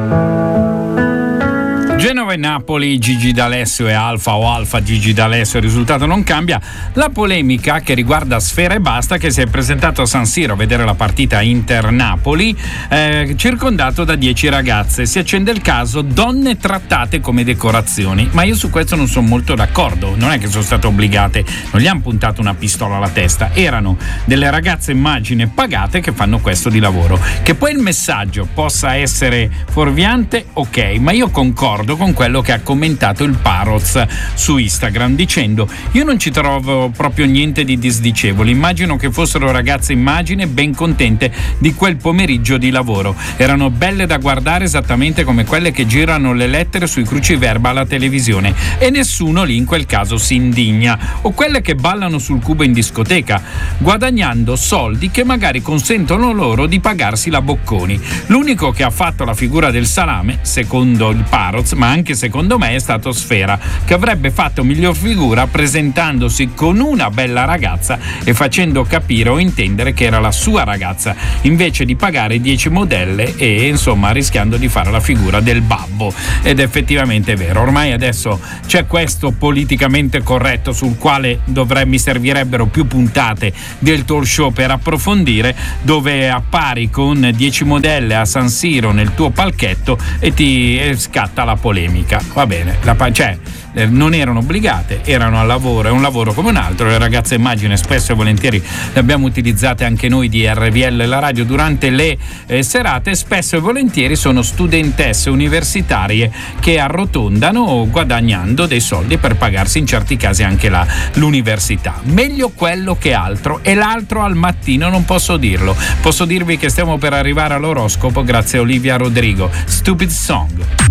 Genova e Napoli, Gigi D'Alessio e Alfa o Alfa Gigi D'Alessio, il risultato non cambia. La polemica che riguarda Sfera Ebbasta, che si è presentato a San Siro a vedere la partita Inter-Napoli, circondato da 10 ragazze. Si accende il caso donne trattate come decorazioni, ma io su questo non sono molto d'accordo. Non è che sono state obbligate, non gli hanno puntato una pistola alla testa, erano delle ragazze, immagine, pagate, che fanno questo di lavoro. Che poi il messaggio possa essere fuorviante, ok, ma io concordo con quello che ha commentato il Paroz su Instagram, dicendo: io non ci trovo proprio niente di disdicevole, immagino che fossero ragazze, immagine, ben contente di quel pomeriggio di lavoro, erano belle da guardare esattamente come quelle che girano le lettere sui cruciverba alla televisione, e nessuno lì in quel caso si indigna, o quelle che ballano sul cubo in discoteca guadagnando soldi che magari consentono loro di pagarsi la Bocconi. L'unico che ha fatto la figura del salame, secondo il Paroz, ma anche secondo me, è stato Sfera, che avrebbe fatto miglior figura presentandosi con una bella ragazza e facendo capire o intendere che era la sua ragazza, invece di pagare 10 modelle e insomma rischiando di fare la figura del babbo. Ed effettivamente è vero, ormai adesso c'è questo politicamente corretto sul quale mi servirebbero più puntate del talk show per approfondire, dove appari con 10 modelle a San Siro nel tuo palchetto e ti scatta la polemica. Va bene, non erano obbligate, erano al lavoro, è un lavoro come un altro. Le ragazze, immagine, spesso e volentieri le abbiamo utilizzate anche noi di RVL la radio durante le serate, spesso e volentieri sono studentesse universitarie che arrotondano guadagnando dei soldi per pagarsi in certi casi anche l'università. Meglio quello che altro, e l'altro al mattino non posso dirlo. Posso dirvi che stiamo per arrivare all'oroscopo grazie a Olivia Rodrigo. Stupid Song.